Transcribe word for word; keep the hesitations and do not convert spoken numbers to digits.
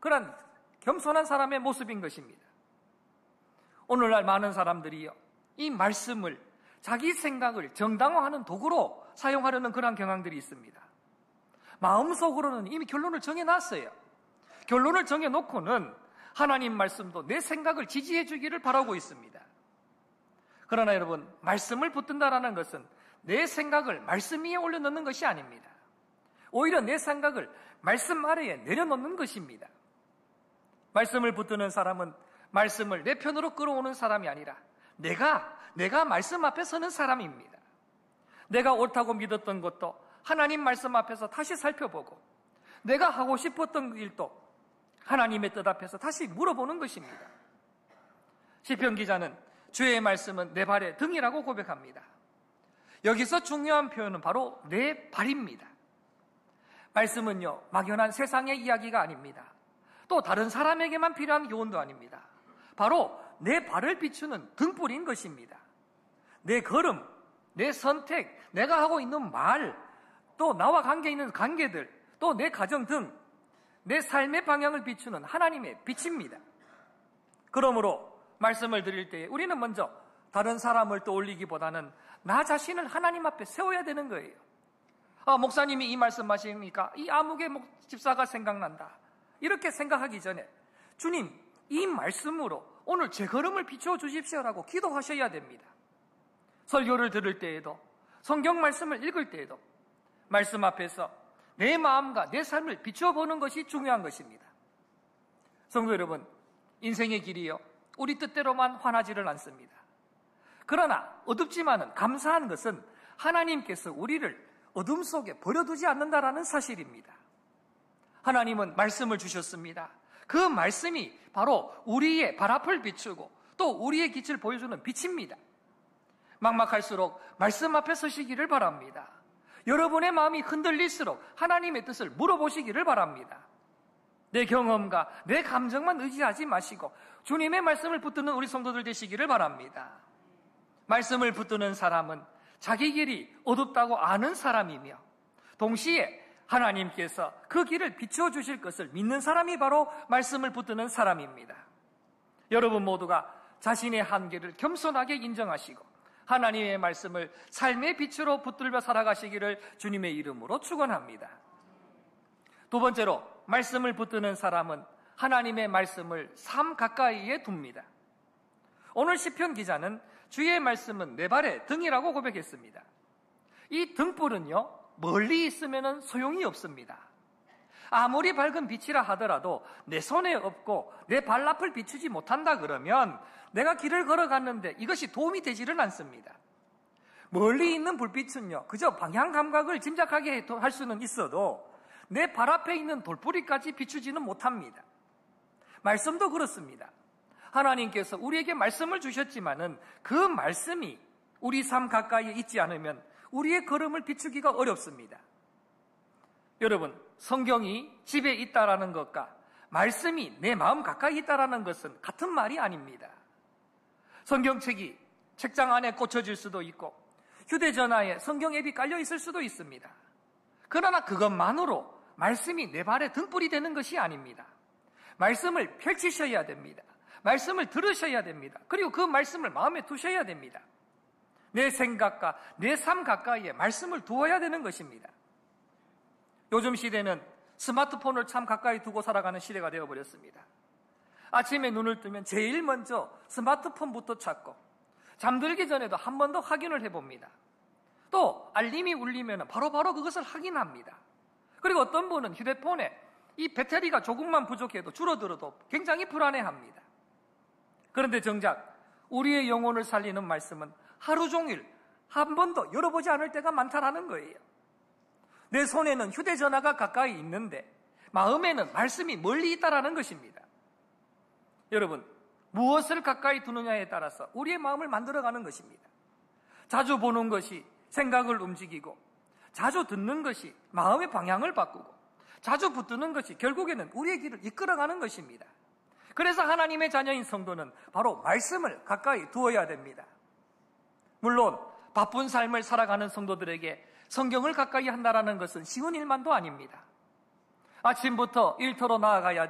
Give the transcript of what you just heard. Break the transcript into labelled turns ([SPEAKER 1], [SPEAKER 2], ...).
[SPEAKER 1] 그런 겸손한 사람의 모습인 것입니다. 오늘날 많은 사람들이요, 이 말씀을 자기 생각을 정당화하는 도구로 사용하려는 그런 경향들이 있습니다. 마음속으로는 이미 결론을 정해놨어요. 결론을 정해놓고는 하나님 말씀도 내 생각을 지지해 주기를 바라고 있습니다. 그러나 여러분, 말씀을 붙든다라는 것은 내 생각을 말씀 위에 올려놓는 것이 아닙니다. 오히려 내 생각을 말씀 아래에 내려놓는 것입니다. 말씀을 붙드는 사람은 말씀을 내 편으로 끌어오는 사람이 아니라 내가, 내가 말씀 앞에 서는 사람입니다. 내가 옳다고 믿었던 것도 하나님 말씀 앞에서 다시 살펴보고, 내가 하고 싶었던 일도 하나님의 뜻 앞에서 다시 물어보는 것입니다. 시편 기자는 주의 말씀은 내 발의 등이라고 고백합니다. 여기서 중요한 표현은 바로 내 발입니다. 말씀은요, 막연한 세상의 이야기가 아닙니다. 또 다른 사람에게만 필요한 교훈도 아닙니다. 바로 내 발을 비추는 등불인 것입니다. 내 걸음, 내 선택, 내가 하고 있는 말, 또 나와 관계 있는 관계들, 또 내 가정 등 내 삶의 방향을 비추는 하나님의 빛입니다. 그러므로 말씀을 드릴 때 우리는 먼저 다른 사람을 떠올리기보다는 나 자신을 하나님 앞에 세워야 되는 거예요. 아, 목사님이 이 말씀하시니까 이 아무개 집사가 생각난다, 이렇게 생각하기 전에 주님, 이 말씀으로 오늘 제 걸음을 비추어 주십시오라고 기도하셔야 됩니다. 설교를 들을 때에도, 성경 말씀을 읽을 때에도 말씀 앞에서 내 마음과 내 삶을 비추어 보는 것이 중요한 것입니다. 성도 여러분, 인생의 길이요, 우리 뜻대로만 환하지를 않습니다. 그러나 어둡지만은 감사한 것은 하나님께서 우리를 어둠 속에 버려두지 않는다라는 사실입니다. 하나님은 말씀을 주셨습니다. 그 말씀이 바로 우리의 발 앞을 비추고 또 우리의 길을 보여주는 빛입니다. 막막할수록 말씀 앞에 서시기를 바랍니다. 여러분의 마음이 흔들릴수록 하나님의 뜻을 물어보시기를 바랍니다. 내 경험과 내 감정만 의지하지 마시고 주님의 말씀을 붙드는 우리 성도들 되시기를 바랍니다. 말씀을 붙드는 사람은 자기 길이 어둡다고 아는 사람이며 동시에 하나님께서 그 길을 비추어 주실 것을 믿는 사람이 바로 말씀을 붙드는 사람입니다. 여러분 모두가 자신의 한계를 겸손하게 인정하시고 하나님의 말씀을 삶의 빛으로 붙들며 살아가시기를 주님의 이름으로 축원합니다. 두 번째로, 말씀을 붙드는 사람은 하나님의 말씀을 삶 가까이에 둡니다. 오늘 시편 기자는 주의 말씀은 내 발의 등이라고 고백했습니다. 이 등불은요, 멀리 있으면 소용이 없습니다. 아무리 밝은 빛이라 하더라도 내 손에 없고 내 발 앞을 비추지 못한다 그러면 내가 길을 걸어갔는데 이것이 도움이 되지를 않습니다. 멀리 있는 불빛은요, 그저 방향 감각을 짐작하게 할 수는 있어도 내 발 앞에 있는 돌뿌리까지 비추지는 못합니다. 말씀도 그렇습니다. 하나님께서 우리에게 말씀을 주셨지만은 그 말씀이 우리 삶 가까이에 있지 않으면 우리의 걸음을 비추기가 어렵습니다. 여러분, 성경이 집에 있다라는 것과 말씀이 내 마음 가까이 있다라는 것은 같은 말이 아닙니다. 성경책이 책장 안에 꽂혀질 수도 있고 휴대전화에 성경 앱이 깔려 있을 수도 있습니다. 그러나 그것만으로 말씀이 내 발에 등불이 되는 것이 아닙니다. 말씀을 펼치셔야 됩니다. 말씀을 들으셔야 됩니다. 그리고 그 말씀을 마음에 두셔야 됩니다. 내 생각과 내 삶 가까이에 말씀을 두어야 되는 것입니다. 요즘 시대는 스마트폰을 참 가까이 두고 살아가는 시대가 되어버렸습니다. 아침에 눈을 뜨면 제일 먼저 스마트폰부터 찾고 잠들기 전에도 한 번 더 확인을 해봅니다. 또 알림이 울리면 바로바로 그것을 확인합니다. 그리고 어떤 분은 휴대폰에 이 배터리가 조금만 부족해도 줄어들어도 굉장히 불안해합니다. 그런데 정작 우리의 영혼을 살리는 말씀은 하루 종일 한 번도 열어보지 않을 때가 많다라는 거예요. 내 손에는 휴대전화가 가까이 있는데 마음에는 말씀이 멀리 있다라는 것입니다. 여러분, 무엇을 가까이 두느냐에 따라서 우리의 마음을 만들어가는 것입니다. 자주 보는 것이 생각을 움직이고, 자주 듣는 것이 마음의 방향을 바꾸고, 자주 붙드는 것이 결국에는 우리의 길을 이끌어가는 것입니다. 그래서 하나님의 자녀인 성도는 바로 말씀을 가까이 두어야 됩니다. 물론 바쁜 삶을 살아가는 성도들에게 성경을 가까이 한다라는 것은 쉬운 일만도 아닙니다. 아침부터 일터로 나아가야